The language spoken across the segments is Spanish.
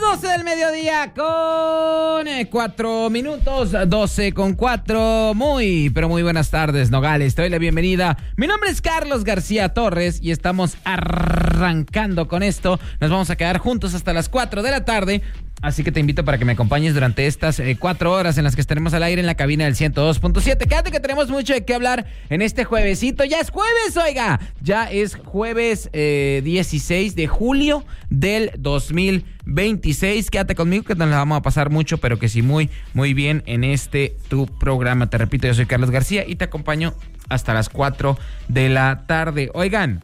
12 del mediodía con 4 minutos, 12 con 4. Muy, pero muy buenas tardes, Nogales. Te doy la bienvenida. Mi nombre es Carlos García Torres y estamos arrancando con esto. Nos vamos a quedar juntos hasta las 4 de la tarde. Así que te invito para que me acompañes durante estas 4 horas en las que estaremos al aire en la cabina del 102.7. Quédate que tenemos mucho de qué hablar en este juevesito. Ya es jueves, oiga. Ya es jueves 16 de julio del 2026. Quédate conmigo que nos la vamos a pasar mucho, pero que sí muy, muy bien en este tu programa. Te repito, yo soy Carlos García y te acompaño hasta las 4 de la tarde. Oigan,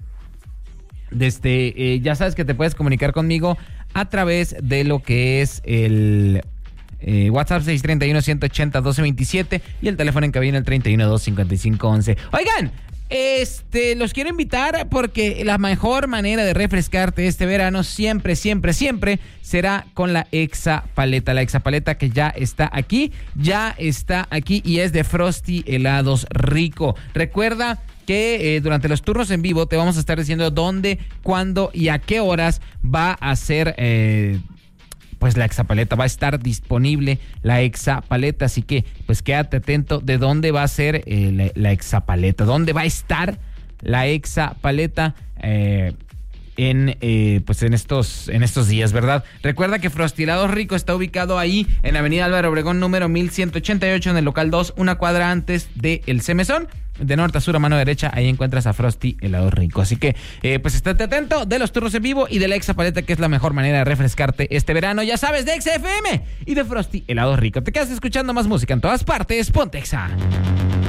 ya sabes que te puedes comunicar conmigo a través de lo que es el WhatsApp 631-180-1227 y el teléfono en cabina el 31-255-11. Oigan, los quiero invitar porque la mejor manera de refrescarte este verano siempre será con la Exapaleta. La Exapaleta que ya está aquí y es de Frosty Helados Rico. Recuerda que durante los turnos en vivo te vamos a estar diciendo dónde, cuándo y a qué horas va a ser pues la Exapaleta. Va a estar disponible la Exapaleta, así que pues quédate atento de dónde va a ser la Exapaleta, dónde va a estar la Exapaleta en estos días, ¿verdad? Recuerda que Frosty Helados Rico está ubicado ahí en Avenida Álvaro Obregón número 1188 en el local 2, una cuadra antes del Semesón. De norte a sur a mano derecha, ahí encuentras a Frosty Helados Rico. Así que, pues estate atento de los turnos en vivo y de la Exapaleta, que es la mejor manera de refrescarte este verano. Ya sabes, de XFM y de Frosty Helados Rico. Te quedas escuchando más música en todas partes. Ponte Exa.